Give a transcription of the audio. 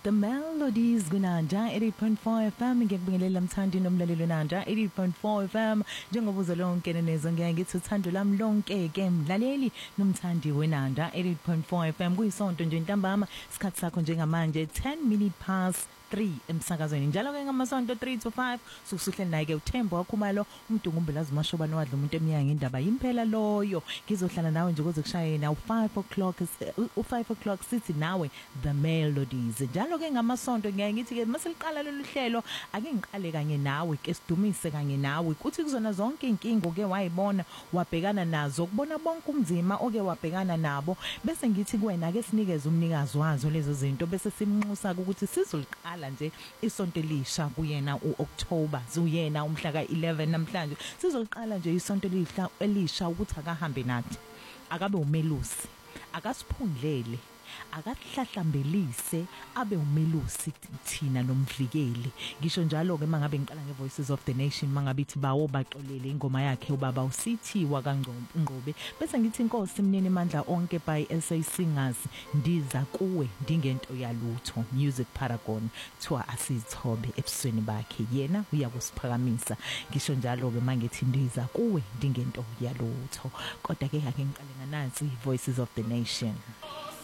The Melodies kunanja 88.4 FM ngiyakubingelela mthandi nomlaleli nanja 88.4 FM njengoba uzolonke nenezo ngiyayithi uthando lami lonke ke mlaleli nomthandi wenanda 88.4 FM kuyisonto nje ntambama isikhathi sakho njengamanje 10:03 emsakazweni njalo ke ngamasonto 3 to 5 sukusuhle naye ke uThembo wakhumalo umdungumbulazi mashobana wadla umuntu eminyanga indaba impela loyo ngizohlala nawe nje kuze kushaye na 5 o'clock sithi nawe The Melodies njalo ke ngamasonto ngiyayithi ke masiliqala lolu hlelo ake ngiqale kanye nawe ke sidumise kanye nawe kuthi kuzona zonke inkingo ke wayibona wabhekana nazo kubona bonke umzima oke wabhekana nabo bese ngithi kuwena ke sinikeze umnikazi wazo lezo zinto bese simnxusa ukuthi sizoliqala nje isonto elisha kuyena uOctober zuyena umhla ka11 namhlanje sizoliqala nje isonto elisha ukuthi akahambe nathi akabe umelusi akasiphundlele akahlahlambelise abe umelusi thina nomvikeli ngisho njalo ke mangabe ngiqala ngeVoices of the Nation mangabe ithi bawo baxolele ingoma yakhe ubaba usithiwa kaNgqobe bese ngithi inkosi imnene amandla onke by SA Singers ndiza kuwe ndingento yalutho Music Paragon thiwa asithobe ebusweni bakhe yena uyakusiphakamisa ngisho njalo ke mangithi ndiza kuwe ndingento yalutho kodwa ke ake ngiqale nganansi Voices of the Nation.